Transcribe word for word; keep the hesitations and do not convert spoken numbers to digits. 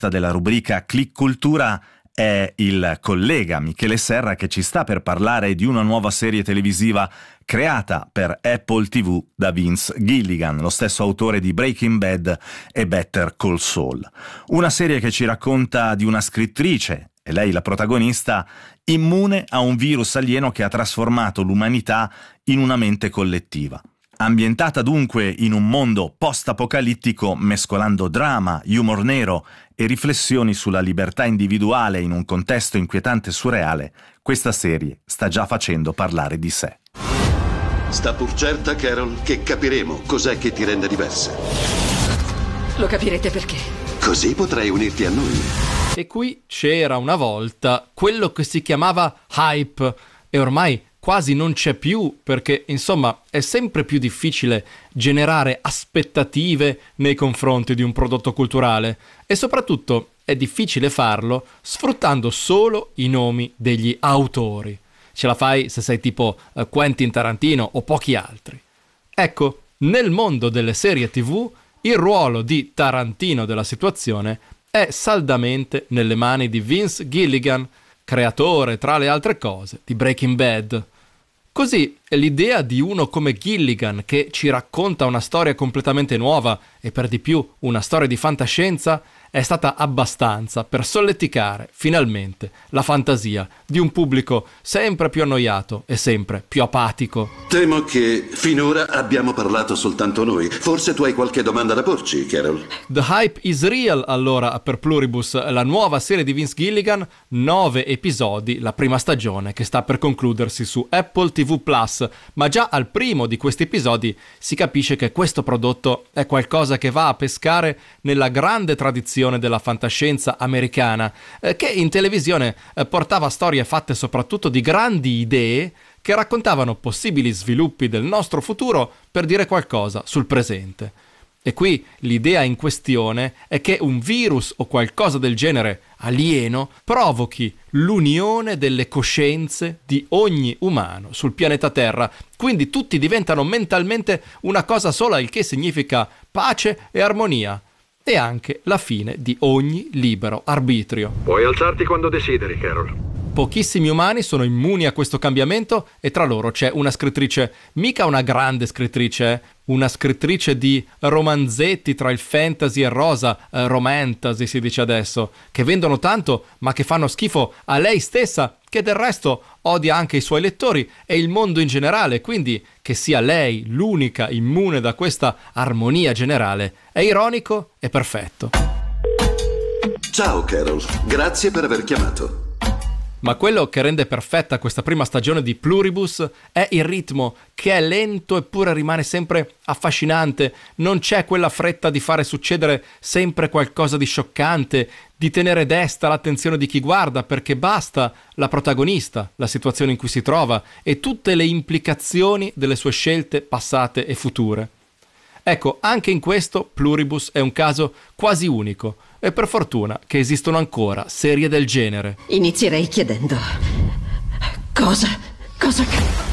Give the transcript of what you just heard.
della rubrica Click Cultura è il collega Michele Serra, che ci sta per parlare di una nuova serie televisiva creata per Apple tivù da Vince Gilligan, lo stesso autore di Breaking Bad e Better Call Saul. Una serie che ci racconta di una scrittrice, e lei la protagonista, immune a un virus alieno che ha trasformato l'umanità in una mente collettiva. Ambientata dunque in un mondo post-apocalittico, mescolando drama, humor nero e riflessioni sulla libertà individuale in un contesto inquietante e surreale, questa serie sta già facendo parlare di sé. Sta pur certa, Carol, che capiremo cos'è che ti rende diversa. Lo capirete perché. Così potrai unirti a noi. E qui c'era una volta quello che si chiamava hype, e ormai quasi non c'è più, perché insomma è sempre più difficile generare aspettative nei confronti di un prodotto culturale, e soprattutto è difficile farlo sfruttando solo i nomi degli autori. Ce la fai se sei tipo uh, Quentin Tarantino o pochi altri. Ecco, nel mondo delle serie tivù il ruolo di Tarantino della situazione è saldamente nelle mani di Vince Gilligan, creatore, tra le altre cose, di Breaking Bad. Così l'idea di uno come Gilligan, che ci racconta una storia completamente nuova e per di più una storia di fantascienza, è stata abbastanza per solleticare finalmente la fantasia di un pubblico sempre più annoiato e sempre più apatico. Temo che finora abbiamo parlato soltanto noi. Forse tu hai qualche domanda da porci, Carol. The Hype is Real, allora, per Pluribus, la nuova serie di Vince Gilligan, nove episodi, la prima stagione che sta per concludersi su Apple tivù Plus, ma già al primo di questi episodi si capisce che questo prodotto è qualcosa che va a pescare nella grande tradizione della fantascienza americana, eh, che in televisione eh, portava storie fatte soprattutto di grandi idee che raccontavano possibili sviluppi del nostro futuro per dire qualcosa sul presente. E qui l'idea in questione è che un virus o qualcosa del genere alieno provochi l'unione delle coscienze di ogni umano sul pianeta Terra, quindi tutti diventano mentalmente una cosa sola, il che significa pace e armonia. E anche la fine di ogni libero arbitrio. Puoi alzarti quando desideri, Carol. Pochissimi umani sono immuni a questo cambiamento e tra loro c'è una scrittrice, mica una grande scrittrice, eh? Una scrittrice di romanzetti tra il fantasy e il rosa, eh, romantasy si dice adesso, che vendono tanto ma che fanno schifo a lei stessa, che del resto odia anche i suoi lettori e il mondo in generale, quindi che sia lei l'unica immune da questa armonia generale è ironico e perfetto. Ciao Carol, grazie per aver chiamato. Ma quello che rende perfetta questa prima stagione di Pluribus è il ritmo, che è lento eppure rimane sempre affascinante. Non c'è quella fretta di fare succedere sempre qualcosa di scioccante, di tenere desta l'attenzione di chi guarda, perché basta la protagonista, la situazione in cui si trova e tutte le implicazioni delle sue scelte passate e future. Ecco, anche in questo Pluribus è un caso quasi unico, e per fortuna che esistono ancora serie del genere. Inizierei chiedendo: cosa? Cosa?